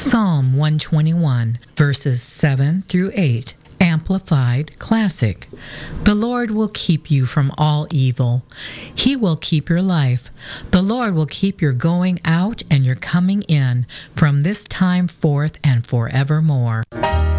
Psalm 121, verses 7 through 8, Amplified Classic. The Lord will keep you from all evil. He will keep your life. The Lord will keep your going out and your coming in from this time forth and forevermore.